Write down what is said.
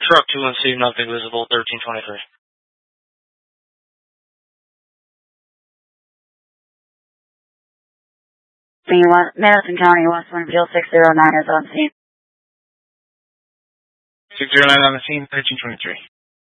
Truck 212, nothing visible, 1323. Madison County, West Winfield, 609 is on scene. 609 on the scene, 1323.